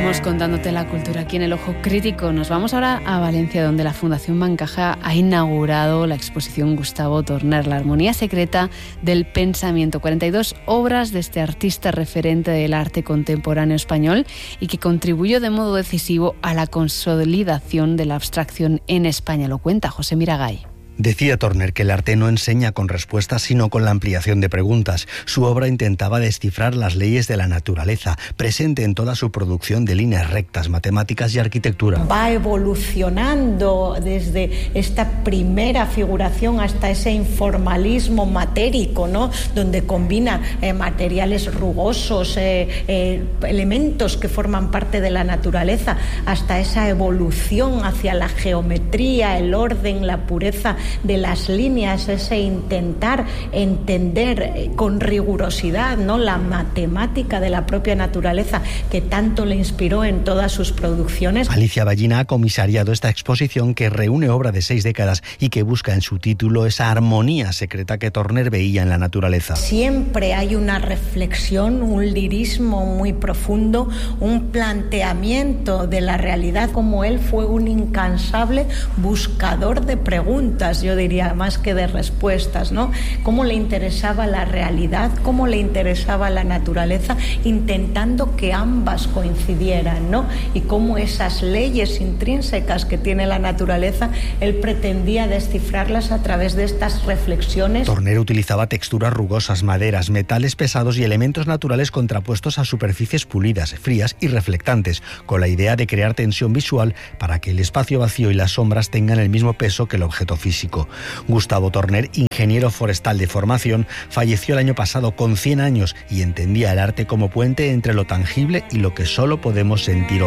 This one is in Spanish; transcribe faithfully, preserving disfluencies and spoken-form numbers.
Seguimos contándote la cultura aquí en El Ojo Crítico. Nos vamos ahora a Valencia, donde la Fundación Bancaja ha inaugurado la exposición Gustavo Torner, la armonía secreta del pensamiento. cuarenta y dos obras de este artista referente del arte contemporáneo español y que contribuyó de modo decisivo a la consolidación de la abstracción en España. Lo cuenta José Miragay. Decía Torner que el arte no enseña con respuestas, sino con la ampliación de preguntas. Su obra intentaba descifrar las leyes de la naturaleza, presente en toda su producción de líneas rectas, matemáticas y arquitectura. Va evolucionando desde esta primera figuración hasta ese informalismo matérico, ¿no? Donde combina eh, materiales rugosos, eh, eh, elementos que forman parte de la naturaleza, hasta esa evolución hacia la geometría, el orden, la pureza de las líneas, ese intentar entender con rigurosidad, ¿no?, la matemática de la propia naturaleza que tanto le inspiró en todas sus producciones. Alicia Ballina ha comisariado esta exposición que reúne obra de seis décadas y que busca en su título esa armonía secreta que Torner veía en la naturaleza. Siempre hay una reflexión, un lirismo muy profundo, un planteamiento de la realidad, como él fue un incansable buscador de preguntas, yo diría, más que de respuestas, ¿no? Cómo le interesaba la realidad, cómo le interesaba la naturaleza, intentando que ambas coincidieran, ¿no? Y cómo esas leyes intrínsecas que tiene la naturaleza, él pretendía descifrarlas a través de estas reflexiones. Torner utilizaba texturas rugosas, maderas, metales pesados y elementos naturales contrapuestos a superficies pulidas, frías y reflectantes, con la idea de crear tensión visual para que el espacio vacío y las sombras tengan el mismo peso que el objeto físico. Gustavo Torner, ingeniero forestal de formación, falleció el año pasado con cien años y entendía el arte como puente entre lo tangible y lo que solo podemos sentir.